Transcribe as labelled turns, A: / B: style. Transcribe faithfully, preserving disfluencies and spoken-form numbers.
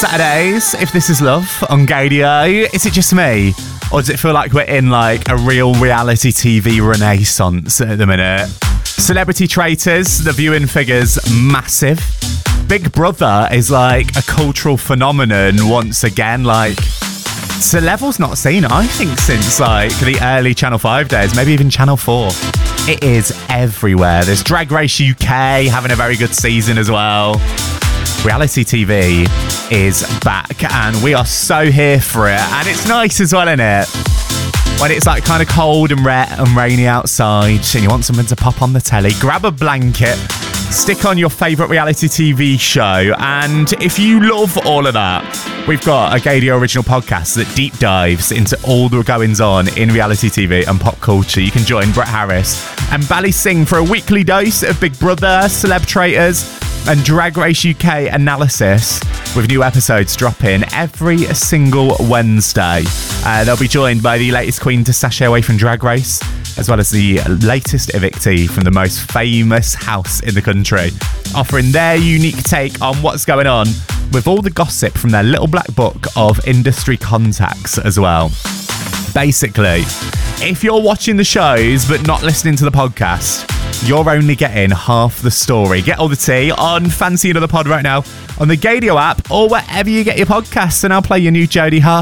A: Saturdays, If This Is Love on Gadio. Is it just me? Or does it feel like we're in like a real reality T V renaissance at the minute? Celebrity Traitors, the viewing figures, massive. Big Brother is like a cultural phenomenon once again. Like, it's a level's not seen, I think, since like the early Channel five days, maybe even Channel four. It is everywhere. There's Drag Race U K having a very good season as well. Reality T V is back and we are so here for it. And it's nice as well, isn't it? When it's like kind of cold and wet and rainy outside and you want something to pop on the telly, grab a blanket, stick on your favourite reality T V show, and if you love all of that, we've got a Gadio original podcast that deep dives into all the goings on in reality T V and pop culture. You can join Brett Harris and Bally Singh for a weekly dose of Big Brother, Celeb Traitors and Drag Race U K analysis, with new episodes dropping every single Wednesday. Uh, they'll be joined by the latest queen to sashay away from Drag Race, as well as the latest evictee from the most famous house in the country, offering their unique take on what's going on with all the gossip from their little black book of industry contacts as well. Basically, if you're watching the shows but not listening to the podcast, you're only getting half the story. Get all the tea on Fancy Another Pod right now on the Gadio app or wherever you get your podcasts, and I'll play your new Jodie Hart